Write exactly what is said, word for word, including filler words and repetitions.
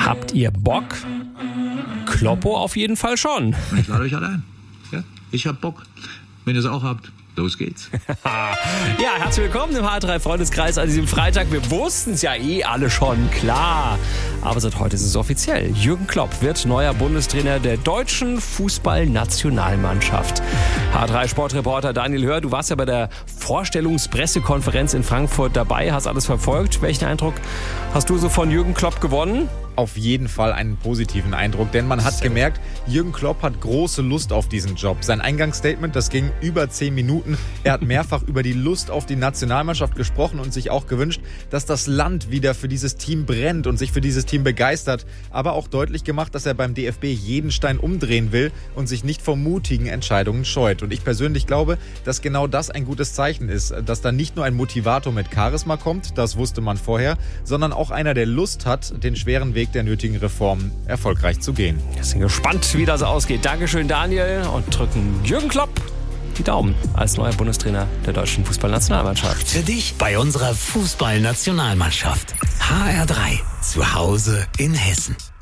Habt ihr Bock? Kloppo auf jeden Fall schon. Ich lade euch alle ein. Ja, ich hab Bock. Wenn ihr es auch habt, los geht's. Ja, herzlich willkommen im H R drei Freundeskreis an diesem Freitag. Wir wussten es ja eh alle schon, klar. Aber seit heute ist es offiziell. Jürgen Klopp wird neuer Bundestrainer der deutschen Fußballnationalmannschaft. H R drei Sportreporter Daniel Hör, du warst ja bei der Vorstellungspressekonferenz in Frankfurt dabei, hast alles verfolgt. Welchen Eindruck hast du so von Jürgen Klopp gewonnen? Auf jeden Fall einen positiven Eindruck, denn man hat gemerkt, Jürgen Klopp hat große Lust auf diesen Job. Sein Eingangsstatement, das ging über zehn Minuten. Er hat mehrfach über die Lust auf die Nationalmannschaft gesprochen und sich auch gewünscht, dass das Land wieder für dieses Team brennt und sich für dieses Team begeistert. Aber auch deutlich gemacht, dass er beim D F B jeden Stein umdrehen will und sich nicht vor mutigen Entscheidungen scheut. Und ich persönlich glaube, dass genau das ein gutes Zeichen ist, dass da nicht nur ein Motivator mit Charisma kommt, das wusste man vorher, sondern auch einer, der Lust hat, den schweren Weg der nötigen Reformen erfolgreich zu gehen. Wir sind gespannt, wie das ausgeht. Dankeschön, Daniel, und drücken Jürgen Klopp die Daumen als neuer Bundestrainer der deutschen Fußballnationalmannschaft. Für dich bei unserer Fußballnationalmannschaft. H R drei, zu Hause in Hessen.